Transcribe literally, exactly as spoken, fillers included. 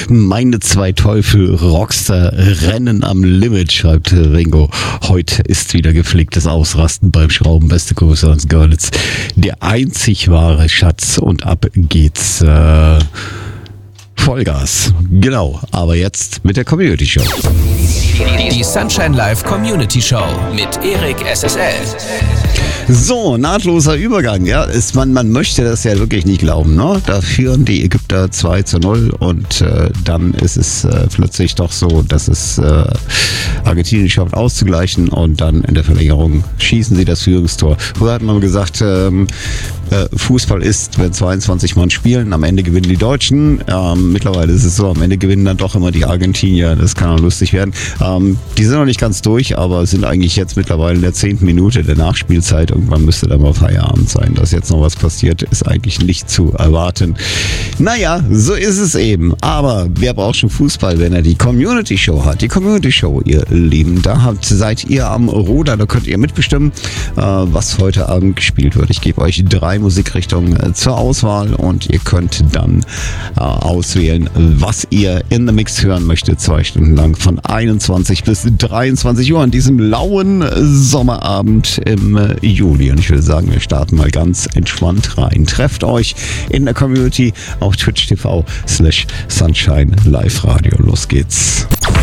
Meine zwei Teufel, Rockstar, Rennen am Limit, schreibt Ringo. Heute ist wieder gepflegtes Ausrasten beim Schrauben. Beste Grüße ans Görlitz. Der einzig wahre Schatz und ab geht's. Äh, Vollgas. Genau. Aber jetzt mit der Community Show. Die Sunshine Live Community Show mit Erik S S L. So, nahtloser Übergang. Ja, ist, man, man möchte das ja wirklich nicht glauben. Ne? Da führen die Ägypter zwei zu null und äh, dann ist es äh, plötzlich doch so, dass es äh, Argentinien schafft auszugleichen und dann in der Verlängerung schießen sie das Führungstor. Früher hat man gesagt, ähm, äh, Fußball ist, wenn zweiundzwanzig Mann spielen, am Ende gewinnen die Deutschen. Ähm, mittlerweile ist es so, am Ende gewinnen dann doch immer die Argentinier. Das kann auch lustig werden. Ähm, die sind noch nicht ganz durch, aber sind eigentlich jetzt mittlerweile in der zehnten Minute der Nachspielzeit. Irgendwann müsste dann mal Feierabend sein. Dass jetzt noch was passiert, ist eigentlich nicht zu erwarten. Naja, so ist es eben. Aber wer braucht schon Fußball, wenn er die Community Show hat? Die Community Show, ihr Lieben, da habt, seid ihr am Ruder. Da könnt ihr mitbestimmen, äh, was heute Abend gespielt wird. Ich gebe euch drei Musikrichtungen äh, zur Auswahl und ihr könnt dann äh, auswählen, was ihr in the Mix hören möchtet. Zwei Stunden lang von einundzwanzig bis dreiundzwanzig Uhr an diesem lauen Sommerabend im äh, Juli. Und ich würde sagen, wir starten mal ganz entspannt rein. Trefft euch in der Community auf Twitch T V slash Sunshine Live Radio. Los geht's.